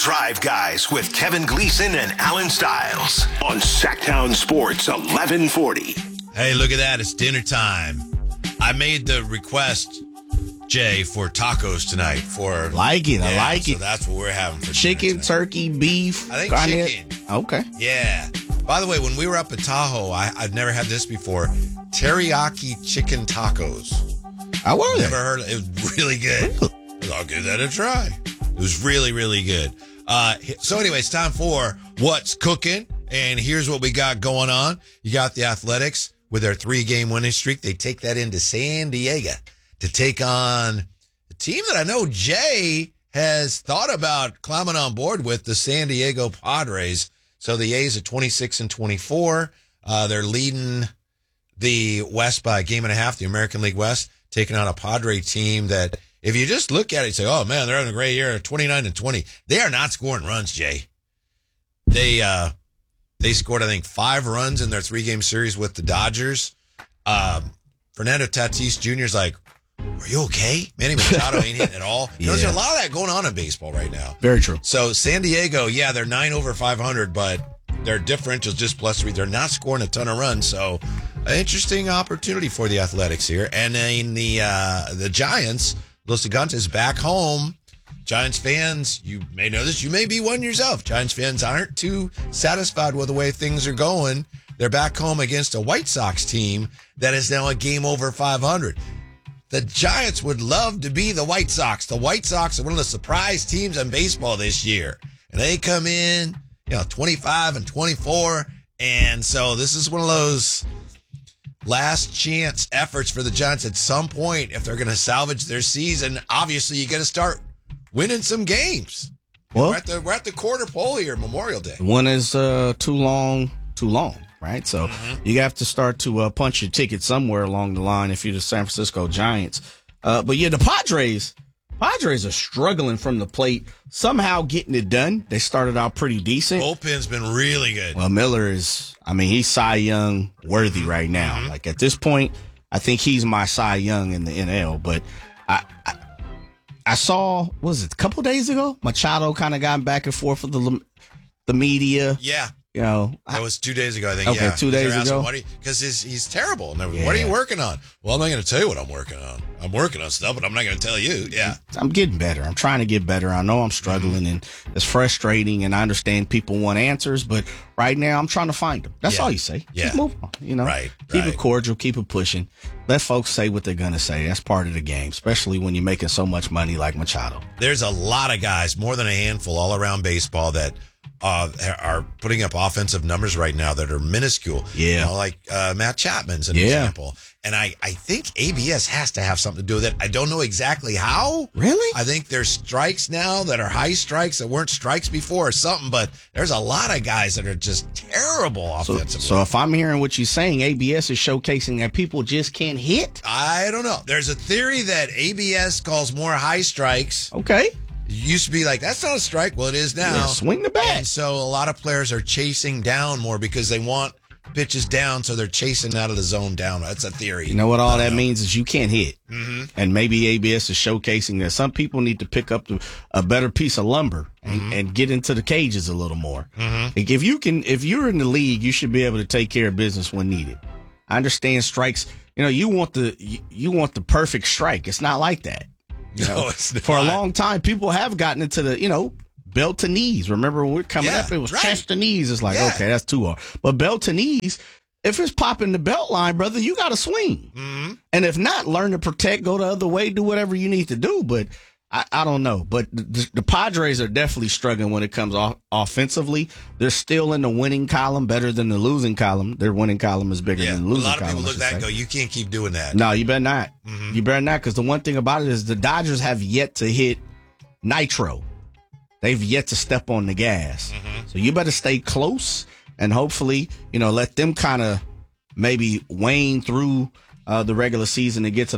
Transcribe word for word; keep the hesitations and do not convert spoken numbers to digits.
Drive Guys with Kevin Gleason and Alan Stiles on Sacktown Sports eleven forty. Hey, look at that. It's dinner time. I made the request, Jay, for tacos tonight. For Like it. I yeah, like so it. that's what we're having for Chicken, dinner tonight. turkey, beef. I think garnet. chicken. Okay. Yeah. By the way, when we were up at Tahoe, I, I've never had this before. Teriyaki chicken tacos. I were Never there. heard of it. It was really good. I'll give that a try. It was really, really good. Uh, so anyway, it's time for What's Cooking. And here's what we got going on. You got the Athletics with their three-game winning streak. They take that into San Diego to take on a team that I know Jay has thought about climbing on board with, the San Diego Padres. So the A's are twenty-six and twenty-four. Uh, they're leading the West by a game and a half, the American League West, taking on a Padre team that, if you just look at it, you say, oh, man, they're having a great year, twenty-nine and twenty. They are not scoring runs, Jay. They uh, they scored, I think, five runs in their three-game series with the Dodgers. Um, Fernando Tatis Junior is like, are you okay? Manny Machado ain't hitting at all. You know, Yeah. there's a lot of that going on in baseball right now. Very true. So San Diego, yeah, they're nine over five hundred, but their differential's just plus three. They're not scoring a ton of runs, so an interesting opportunity for the Athletics here. And then the uh, the Giants, Los Gigantes back home. Giants fans, you may know this. You may be one yourself. Giants fans aren't too satisfied with the way things are going. They're back home against a White Sox team that is now a game over five hundred. The Giants would love to be the White Sox. The White Sox are one of the surprise teams in baseball this year. And they come in, you know, twenty-five and twenty-four. And so this is one of those last chance efforts for the Giants at some point. If they're going to salvage their season, obviously you got to start winning some games. Well, we're at the, we're at the quarter pole here, Memorial Day. one is uh, too long, too long, right? So Mm-hmm. you have to start to uh, punch your ticket somewhere along the line if you're the San Francisco Giants. Uh, but yeah, the Padres, Padres are struggling from the plate, somehow getting it done. They started out pretty decent. Bullpen's been really good. Well, Miller is, I mean, he's Cy Young worthy right now. Mm-hmm. Like at this point, I think he's my Cy Young in the N L. But I, I, I saw, what was it, a couple days ago? Machado kind of got back and forth with the the media. Yeah. You know, That was two days ago, I think. Okay, yeah. two days ago. Because he's, he's terrible. And they're, Yeah. What are you working on? Well, I'm not going to tell you what I'm working on. I'm working on stuff, but I'm not going to tell you. Yeah. I'm getting better. I'm trying to get better. I know I'm struggling and it's frustrating, and I understand people want answers, but right now I'm trying to find them. That's Yeah. all you say. Yeah. Just move on. You know, Right, keep right. it cordial, keep it pushing. Let folks say what they're going to say. That's part of the game, especially when you're making so much money like Machado. There's a lot of guys, more than a handful, all around baseball that uh, are putting up offensive numbers right now that are minuscule. Yeah. You know, like uh, Matt Chapman's an Yeah. example. And I, I think A B S has to have something to do with it. I don't know exactly how. Really? I think there's strikes now that are high strikes that weren't strikes before or something, but there's a lot of guys that are just terrible So, offensively. so if I'm hearing what you're saying, A B S is showcasing that people just can't hit. I don't know. There's a theory that A B S calls more high strikes. Okay. It used to be like, that's not a strike. Well, it is now. Yeah, swing the bat. And so a lot of players are chasing down more because they want pitches down, so they're chasing out of the zone down. That's a theory. You know what all I that don't know. means is you can't hit. Mm-hmm. And maybe A B S is showcasing that some people need to pick up the, a better piece of lumber and, Mm-hmm. and get into the cages a little more. Mhm. Like if you can, if you're in the league, you should be able to take care of business when needed. I understand strikes. You know, you want the you, you want the perfect strike. It's not like that. You No, know? it's For a not. long time, people have gotten into the, you know, belt to knees. Remember when we we're coming Yeah, up, it was right. chest to knees. It's like, Yeah. okay, that's too hard. But belt to knees, if it's popping the belt line, brother, you got to swing. Mm-hmm. And if not, learn to protect, go the other way, do whatever you need to do. But I, I don't know. But the, the Padres are definitely struggling when it comes off offensively. They're still in the winning column, better than the losing column. Their winning column is bigger Yeah. than A the losing lot of column. people I look should at that and say. go, you can't keep doing that. No, you better not. Mhm. You better not, because the one thing about it is the Dodgers have yet to hit nitro. They've yet to step on the gas. Mm-hmm. So you better stay close and hopefully, you know, let them kind of maybe wane through uh, the regular season and get to